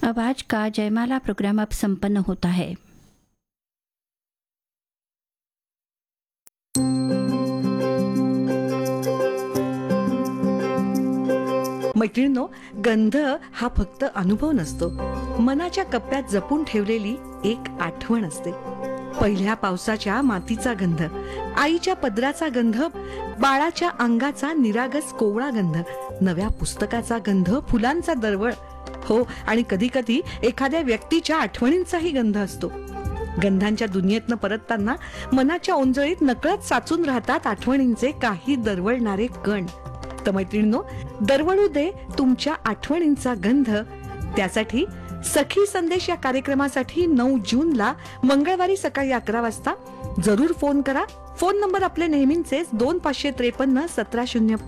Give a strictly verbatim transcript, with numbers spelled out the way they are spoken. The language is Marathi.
अब आज का जयमाला प्रोग्राम अब संपन्न होता है। मैत्रिणींनो, गंध हा फक्त अनुभव नसतो, मनाच्या कप्प्यात जपून ठेवलेली एक आठवण असते. पहिल्या पावसाच्या मातीचा गंध, आईच्या पदराचा गंध, बाळाच्या अंगाचा निरागस कोवळा गंध, नव्या पुस्तकाचा गंध, फुलांचा दरवळ, हो, आणि कधी कधी एखाद्या व्यक्तीच्या आठवणींचाही गंध असतो. गंधांच्या दुनियेतनं परतताना मनाच्या ओंजळीत नकळत साचून राहतात आठवणींचे काही दरवळणारे कण. तर मैत्रिणींनो, दरवळू दे तुमच्या आठवणींचा गंध. त्यासाठी सखी संदेश या कार्यक्रमासाठी नऊ जूनला मंगळवारी सकाळी अकरा वाजता जरूर फोन करा. फोन नंबर आपले नेहमीचेच दोन पाचशे त्रेपन्न सतरा शून्य